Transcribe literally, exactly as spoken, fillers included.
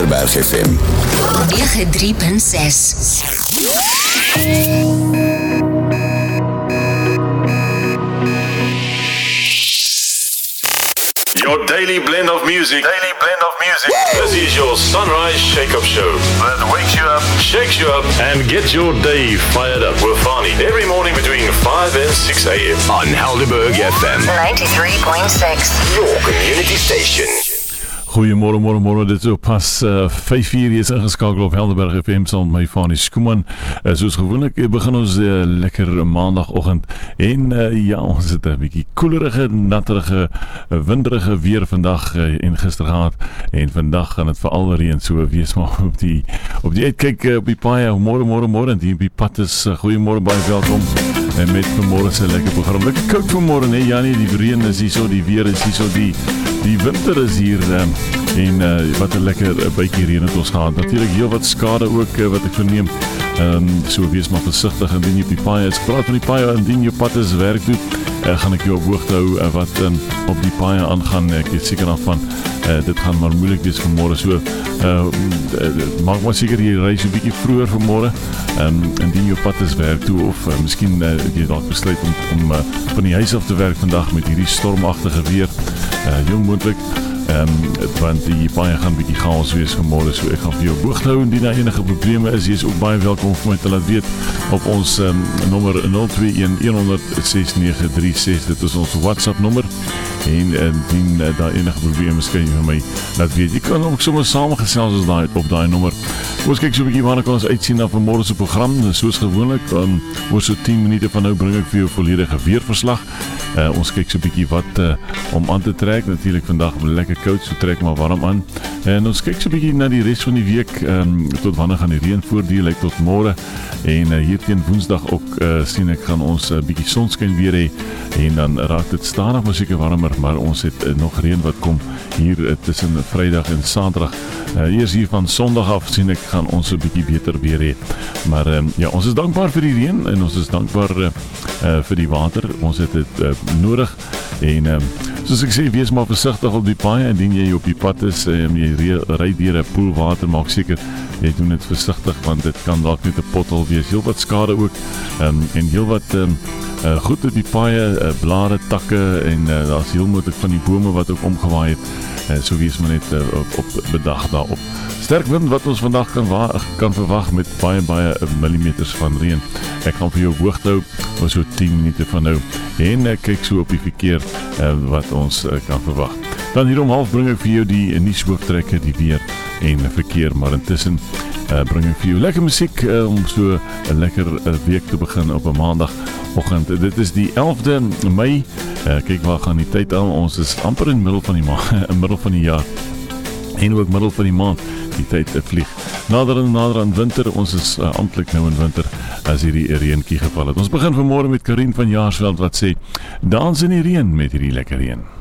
Helderberg F M nege drie punt ses. Your daily blend of music. Daily blend of music. This is your Sunrise Shake-Up Show. That wakes you up, shakes you up, and gets your day fired up with Fani. Every morning between five and six a.m. on Helderberg F M ninety-three point six. Your community station. Goeiemôre, môre, môre, dit is op pas uh, vyf uur, jy is ingeskakel op Helderberg F M saam met my Fani Skuman. Uh, soos gewoonlik begin ons uh, lekker maandagoggend en uh, ja, ons het 'n bietjie koelerige, natterige, winderige weer vandag uh, en gister gehad en vandag gaan dit veral reën, so wees maar op die op die uitkyk uh, op die paai. Môre, môre, môre, en die op die pad is uh, goeiemôre, baie welkom en met vanmôre se lekker program. Lekker koud vanmôre, nee, ja nee, die reën is hier so, die weer is hier so, die die winter is hier um, en uh, wat 'n lekker uh, bytjie reën het ons gehad. Natuurlik heel wat skade ook uh, wat ek verneem. Ehm um, so wees maar versigtig indien jy op die paai is. Praat van die paai, indien jy pad is werk doen, uh, gaan ek jou op hoogte hou uh, wat um, op die paai aangaan. Ek is seker daarvan uh, dit gaan maar moeilik wees vanmôre. So uh, uh, maak maar seker jy ry so 'n bietjie vroeër vanmôre. Ehm um, indien jy pad is werk toe of uh, miskien uh, jy dalk besluit om om uh, van die huis af te werk vandag met hierdie stormagtige weer. Uh, jong moontlik. Um, want die paai gaan bietjie chaos wees vanmôre, so ek gaan vir jou hoogte hou indien daar enige probleme is. Jy is ook baie welkom vir my te laat weet op ons um, nommer nul twee een een honderd ses nege drie ses. Dit is ons WhatsApp nommer en indien uh, daar enige probleme is, kan jy vir my laat weet. Jy kan ook sommer saamgesels as daai op daai nommer. Ons kyk so 'n bietjie waarna kan ons uitsien na vanmôre se program. Soos gewoonlik, um, oor so tien minute van nou bring ek vir jou volledige weerverslag. Uh, ons kyk so 'n bietjie wat uh, om aan te trek. Natuurlik vandag lekker koud, so trek maar warm aan. En ons kyk so 'n bietjie na die res van die week, um, tot wanneer gaan die reën voordeel, like tot môre. En uh, hier teen Woensdag ook uh, sien ek gaan ons 'n uh, bietjie sonskyn weer hê en dan raak dit stadig maar seker warmer, maar ons het uh, nog reën wat kom hier uh, tussen Vrydag en Saterdag. Uh, eers hier van Sondag af sien ek gaan ons 'n bietjie beter weer hê. Maar um, ja, ons is dankbaar vir die reën en ons is dankbaar uh, uh, vir die water. Ons het dit uh, nodig en um, soos ek sê, wees maar versigtig op die paai indien jy op die pad is en jy ry deur 'n poel water, maak seker jy doen dit versigtig want dit kan dalk net 'n pothol wees. Heel wat skade ook um, en heel wat um, uh, goed op die paaie, uh, blare, takke en uh, daar's heel moontlik van die bome wat ook omgewaai het. Uh, so wees maar net uh, op, op bedag daarop. Sterk wind wat ons vandag kan, kan verwag met baie baie millimeters van reën. Ek gaan vir jou hoogte hou oor so tien minute van nou en ek kyk so op die verkeer uh, wat ons uh, kan verwag. Dan hier om half bring ek vir jou die nuushooftrekke, die weer en verkeer, maar intussen uh, bring ek vir jou lekker musiek uh, om so 'n lekker uh, week te begin op 'n maandagoggend. Dit is die elfde Mei. Uh, kyk waar gaan die tyd al. Ons is amper in middel van die maand, in middel van die jaar en ook middel van die maand. Die tyd uh, vlieg. Nader en nader aan winter. Ons is uh, amptelik nou in winter as hierdie reentjie geval het. Ons begin vanmôre met Karin van Jaarsveld wat sê dans in die reën met hierdie lekker reën.